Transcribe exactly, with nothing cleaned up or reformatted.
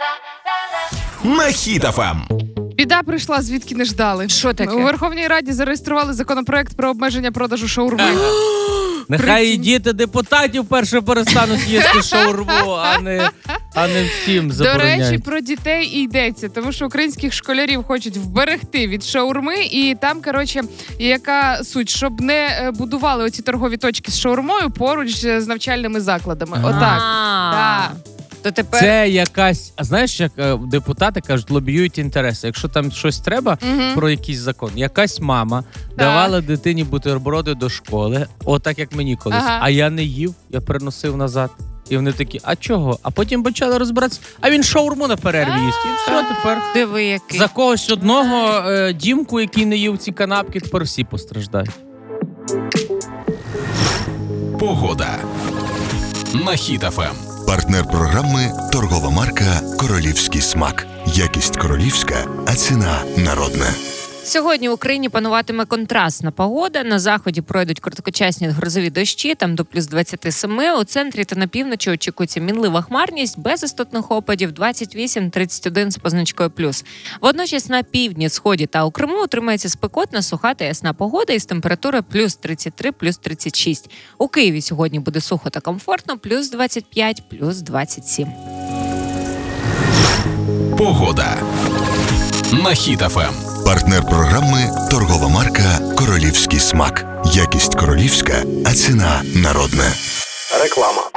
На Хіт еф ем. Біда прийшла, звідки не ждали. Що таке? У Верховній Раді зареєстрували законопроект про обмеження продажу шаурми. Нехай і діти депутатів перше перестануть їсти шаурму, а не, а не всім забороняють. До речі, про дітей і йдеться, тому що українських школярів хочуть вберегти від шаурми, і там, коротше, яка суть, щоб не будували оці торгові точки з шаурмою поруч з навчальними закладами. Ага. Отак. А. Так. То тепер... Це якась, а знаєш, як е, депутати кажуть, лобіюють інтереси. Якщо там щось треба Мгм. про якийсь закон, якась мама давала дитині бутерброди до школи, отак як мені колись, Ага. а я не їв, я приносив назад. І вони такі, а чого? А потім почали розбиратися, а він шаурму на перерві їсть. І все, тепер Диви, який. за когось одного е, Дімку, який не їв ці канапки, тепер всі постраждають. Погода. На Хіт еф ем. Партнер програми – торгова марка «Королівський смак». Якість королівська, а ціна народна. Сьогодні в Україні пануватиме контрастна погода. На заході пройдуть короткочасні грозові дощі, там до плюс двадцять сім. У центрі та на півночі очікується мінлива хмарність, без істотних опадів двадцять вісім тридцять один з позначкою плюс. Водночас на півдні, сході та у Криму утримається спекотна, суха та ясна погода із температури плюс тридцять три, плюс тридцять шість. У Києві сьогодні буде сухо та комфортно, плюс двадцять п'ять, плюс двадцять сім. Погода. На Хіт еф ем. Партнер програми – торгова марка «Королівський смак». Якість королівська, а ціна народна. Реклама.